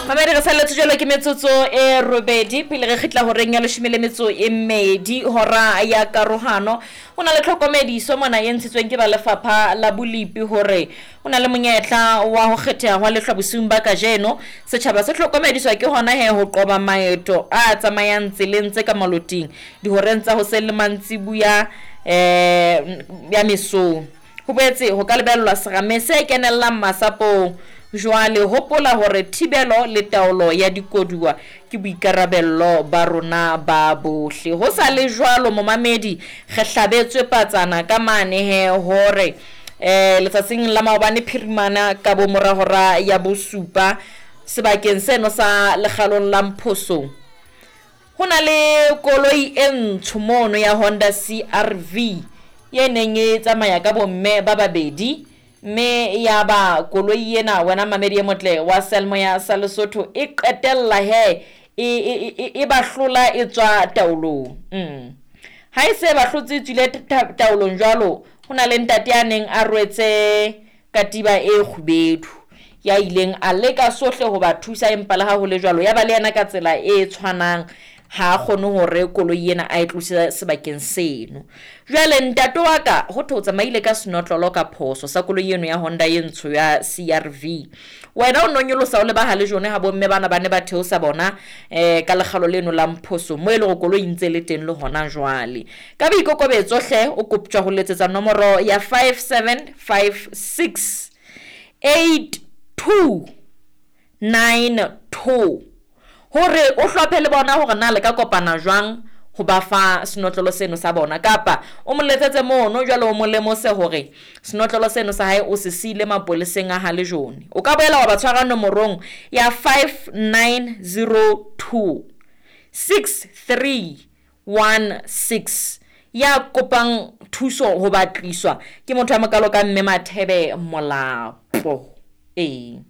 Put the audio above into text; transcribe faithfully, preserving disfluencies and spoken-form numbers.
Mamedi re saletse jwalo ke metsotso e robedi pele re khitla ho reng ya leshome le metso e mmedi hora ya karohano. Hona le tlhokomediso mona e ntshitsweng ke ba lefapha la bolipi hore hona le monyetla wa ho kgetheha wa lehlabosing ba kajeno. Setjhaba se tlhokomediswa ke hona he ho qoba maeto a tsamayang tseleng tse ka maloting dihoreng tsa ho se le mantsibuya eh ya mesong. Ho boetse ho ka lebellwa serame se kenellang masapong. Jwale hopola hore thibelo le taolo ya dikoduwa ke boikarabello ba rona ba bohle. Ho sa le jwalo momamedi re hlabetswe patsana ka mane he hore eh letsatsing la maobane phirimana ka bo morahora ya bosupa sebakeng seno sa lekgalong la Mphoso. Hona le koloi e ntsho mono ya Honda C R V ye neng e tsamaya ka bomme ba babedi me ya ba koloi ena wena mamedi e motle wa Selmo ya sa Lesotho e qetella he e e ba hlola e tswa taolong. mm ha e se ba hlotse tswile taolong jwalo hona le ntate ya neng a rwetse katiba e kgubedu ya ileng a leka sohle ho ba thusa empa le ha ho le jwalo ya ba le yena ka tsela e tshwanang ha khone hore koloi yena a itlosisa sebakeng seno. Jwale ntate wa ka ho thotsa maile ka snotlolo ka phoso sa koloi eno ya Honda e ntsho ya C R V. Wena o nonyolosa o le ba hale jone ha bomme bana ba ne ba theosa bona eh ka legalo leno la Mphoso mo ile go koloi ntse le teng le hona jwale ka boikokobetso hle o koptjwa ho letsetsa nomoro ya five seven five six eight two nine two hore o hlophele bona hore na le ka kopana jwang ho ba fa senotlolo seno sa bona kapa o mo letsetse mono jwale o mo lemose hore senotlolo seno sa hae o se sile mapoleseng a hale jone. O ka boela wa ba tshwara nomorong ya five nine zero two six three one six ya kopang thuso ho batliswa ke motho a mokalo ka mme Mathebe Molapo. eh